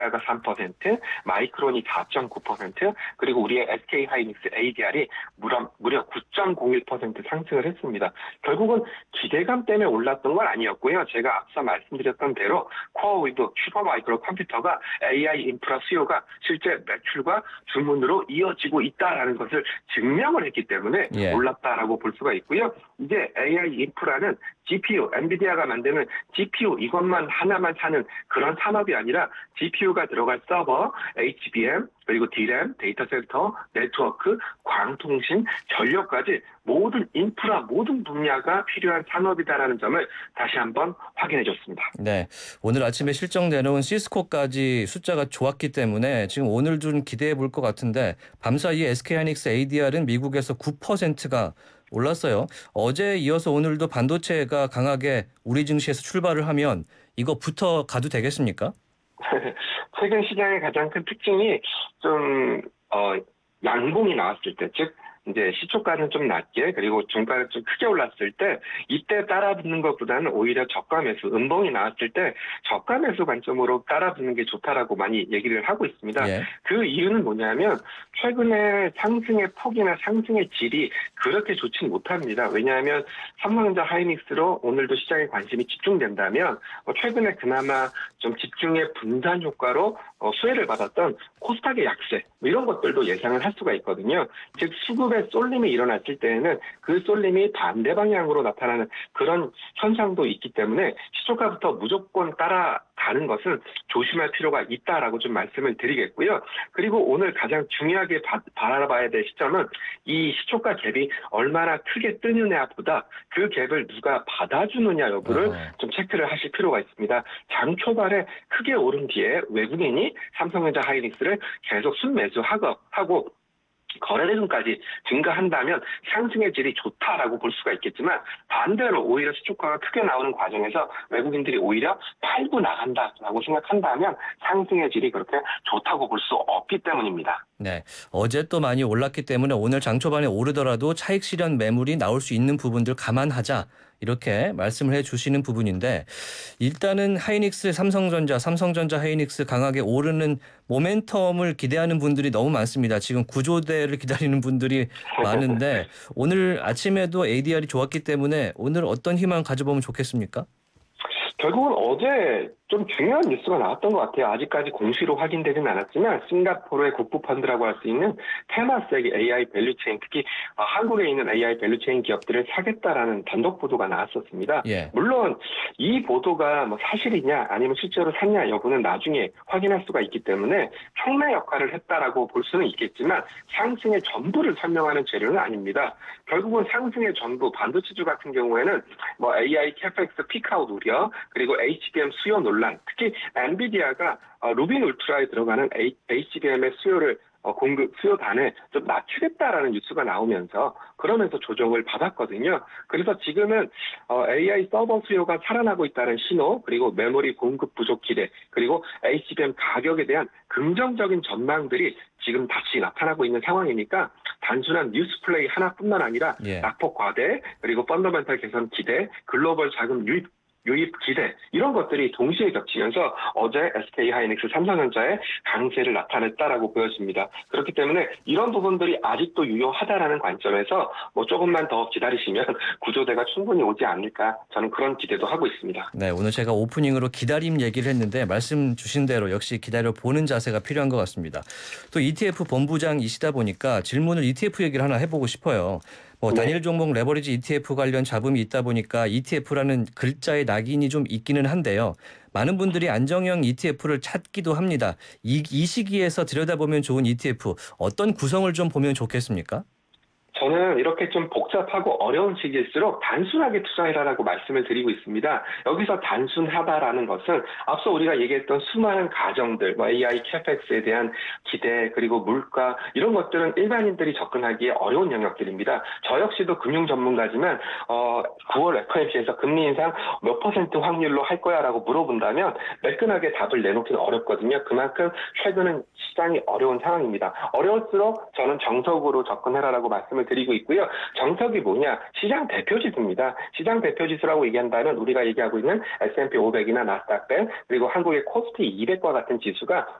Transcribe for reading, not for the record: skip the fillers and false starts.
엔비디아가 3%, 마이크론이 4.9%, 그리고 우리의 SK 하이닉스 ADR이 무려 9.01% 상승을 했습니다. 결국은 기대감 때문에 올랐던 건 아니었고요. 제가 앞서 말씀드렸던 대로 코어 위드 슈퍼마이크로 컴퓨터가 AI 인프라 수요가 실제 매출과 주문으로 이어지고 있다라는 것을 증명을 했기 때문에 예. 올랐다라고 볼 수가 있고요. 이제 AI 인프라는 GPU, 엔비디아가 만드는 GPU 이것만 하나만 사는 그런 산업이 아니라 GPU가 들어갈 서버, HBM, 그리고 D램, 데이터 센터, 네트워크, 광통신, 전력까지 모든 인프라, 모든 분야가 필요한 산업이다라는 점을 다시 한번 확인해줬습니다. 네, 오늘 아침에 실적 내놓은 시스코까지 숫자가 좋았기 때문에 지금 오늘 좀 기대해 볼 것 같은데 밤사이 SK하이닉스 ADR은 미국에서 9%가 올랐어요. 어제에 이어서 오늘도 반도체가 강하게 우리 증시에서 출발을 하면 이거부터 가도 되겠습니까? 최근 시장의 가장 큰 특징이 좀 양봉이 나왔을 때, 즉 이제 시초가는 좀 낮게 그리고 종가는 좀 크게 올랐을 때 이때 따라붙는 것보다는 오히려 저가 매수, 음봉이 나왔을 때 저가 매수 관점으로 따라붙는 게 좋다라고 많이 얘기를 하고 있습니다. 예. 그 이유는 뭐냐면 최근에 상승의 폭이나 상승의 질이 그렇게 좋지는 못합니다. 왜냐하면 삼성전자 하이닉스로 오늘도 시장에 관심이 집중된다면 최근에 그나마 좀 집중의 분산 효과로 수혜를 받았던 코스닥의 약세 이런 것들도 예상을 할 수가 있거든요. 즉 수급의 쏠림이 일어났을 때에는 그 쏠림이 반대 방향으로 나타나는 그런 현상도 있기 때문에 시초가부터 무조건 따라가는 것은 조심할 필요가 있다라고 좀 말씀을 드리겠고요. 그리고 오늘 가장 중요하게 바라봐야 될 시점은 이 시초가 갭이 얼마나 크게 뜨느냐보다 그 갭을 누가 받아주느냐 여부를 좀 체크를 하실 필요가 있습니다. 장 초반에 크게 오른 뒤에 외국인이 삼성전자 하이닉스를 계속 순매수하고 거래대금까지 증가한다면 상승의 질이 좋다라고 볼 수가 있겠지만 반대로 오히려 시초가가 크게 나오는 과정에서 외국인들이 오히려 팔고 나간다라고 생각한다면 상승의 질이 그렇게 좋다고 볼 수 없기 때문입니다. 네, 어제 또 많이 올랐기 때문에 오늘 장 초반에 오르더라도 차익 실현 매물이 나올 수 있는 부분들 감안하자 이렇게 말씀을 해주시는 부분인데 일단은 하이닉스, 삼성전자 하이닉스 강하게 오르는 모멘텀을 기대하는 분들이 너무 많습니다. 지금 구조대를 기다리는 분들이 많은데 오늘 아침에도 ADR이 좋았기 때문에 오늘 어떤 희망 가져보면 좋겠습니까? 결국은 어제 좀 중요한 뉴스가 나왔던 것 같아요. 아직까지 공시로 확인되진 않았지만 싱가포르의 국부펀드라고 할 수 있는 테마스의 AI 밸류체인, 특히 한국에 있는 AI 밸류체인 기업들을 사겠다라는 단독 보도가 나왔었습니다. 예. 물론 이 보도가 사실이냐 아니면 실제로 샀냐 여부는 나중에 확인할 수가 있기 때문에 촉매 역할을 했다라고 볼 수는 있겠지만 상승의 전부를 설명하는 재료는 아닙니다. 결국은 상승의 전부, 반도체주 같은 경우에는 AI 캐펙스 피크아웃 우려, 그리고 HBM 수요 논란, 특히 엔비디아가 루빈 울트라에 들어가는 HBM의 수요를 수요단을 좀 낮추겠다라는 뉴스가 나오면서 그러면서 조정을 받았거든요. 그래서 지금은 AI 서버 수요가 살아나고 있다는 신호, 그리고 메모리 공급 부족 기대, 그리고 HBM 가격에 대한 긍정적인 전망들이 지금 다시 나타나고 있는 상황이니까 단순한 뉴스 플레이 하나뿐만 아니라 낙폭 과대, 그리고 펀더멘털 개선 기대, 글로벌 자금 유입 기대 이런 것들이 동시에 겹치면서 어제 SK 하이닉스, 삼성전자의 강세를 나타냈다라고 보여집니다. 그렇기 때문에 이런 부분들이 아직도 유효하다라는 관점에서 조금만 더 기다리시면 구조대가 충분히 오지 않을까 저는 그런 기대도 하고 있습니다. 네, 오늘 제가 오프닝으로 기다림 얘기를 했는데 말씀 주신 대로 역시 기다려 보는 자세가 필요한 것 같습니다. 또 ETF 본부장이시다 보니까 질문을 ETF 얘기를 하나 해보고 싶어요. 단일 종목 레버리지 ETF 관련 잡음이 있다 보니까 ETF라는 글자의 낙인이 좀 있기는 한데요. 많은 분들이 안정형 ETF를 찾기도 합니다. 이 시기에서 들여다보면 좋은 ETF 어떤 구성을 좀 보면 좋겠습니까? 저는 이렇게 좀 복잡하고 어려운 시기일수록 단순하게 투자해라라고 말씀을 드리고 있습니다. 여기서 단순하다라는 것은 앞서 우리가 얘기했던 수많은 가정들, AI 캐펙스에 대한 기대, 그리고 물가 이런 것들은 일반인들이 접근하기에 어려운 영역들입니다. 저 역시도 금융 전문가지만 9월 FOMC에서 금리 인상 몇 % 확률로 할 거야라고 물어본다면 매끈하게 답을 내놓기는 어렵거든요. 그만큼 최근은 시장이 어려운 상황입니다. 어려울수록 저는 정석으로 접근해라라고 말씀을 드리고 있고요. 정석이 뭐냐? 시장 대표 지수입니다. 시장 대표 지수라고 얘기한다면 우리가 얘기하고 있는 S&P 500이나 나스닥 100 그리고 한국의 코스피 200과 같은 지수가